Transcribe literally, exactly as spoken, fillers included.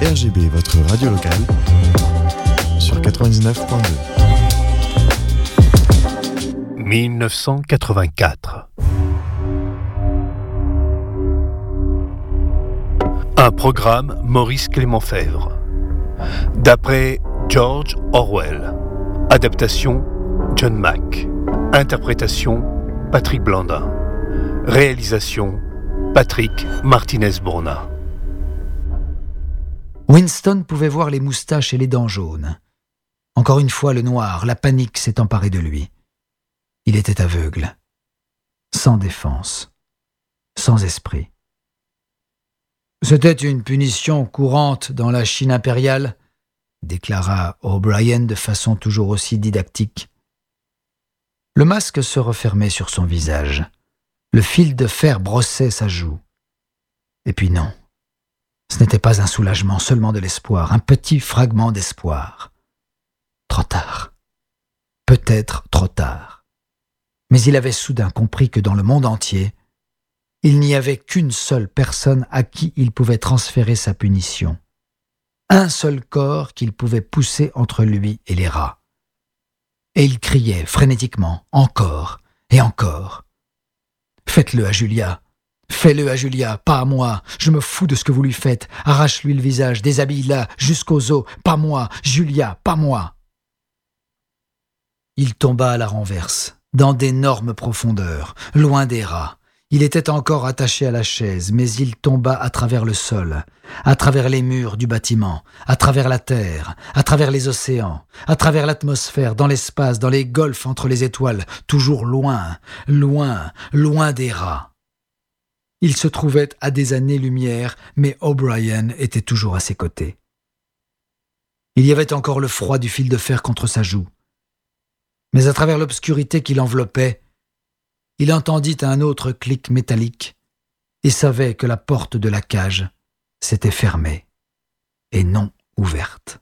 R G B, votre radio locale, sur quatre-vingt-dix-neuf point deux. mille neuf cent quatre-vingt-quatre. Un programme Maurice Clément-Fèvre. D'après George Orwell. Adaptation John Mack. Interprétation Patrick Blandin. Réalisation Patrick Martinez-Bourna. Winston pouvait voir les moustaches et les dents jaunes. Encore une fois, le noir, la panique s'est emparée de lui. Il était aveugle, sans défense, sans esprit. C'était une punition courante dans la Chine impériale, déclara O'Brien de façon toujours aussi didactique. Le masque se refermait sur son visage. Le fil de fer brossait sa joue. Et puis non, ce n'était pas un soulagement, seulement de l'espoir, un petit fragment d'espoir. Trop tard. Peut-être trop tard. Mais il avait soudain compris que dans le monde entier, il n'y avait qu'une seule personne à qui il pouvait transférer sa punition. Un seul corps qu'il pouvait pousser entre lui et les rats. Et il criait frénétiquement, encore et encore. « Faites-le à Julia, fais-le à Julia, pas à moi, je me fous de ce que vous lui faites, arrache-lui le visage, déshabille-la jusqu'aux os, pas moi, Julia, pas moi !» Il tomba à la renverse, dans d'énormes profondeurs, loin des rats. Il était encore attaché à la chaise, mais il tomba à travers le sol, à travers les murs du bâtiment, à travers la terre, à travers les océans, à travers l'atmosphère, dans l'espace, dans les golfs entre les étoiles, toujours loin, loin, loin des rats. Il se trouvait à des années-lumière, mais O'Brien était toujours à ses côtés. Il y avait encore le froid du fil de fer contre sa joue. Mais à travers l'obscurité qui l'enveloppait, il entendit un autre clic métallique et savait que la porte de la cage s'était fermée et non ouverte.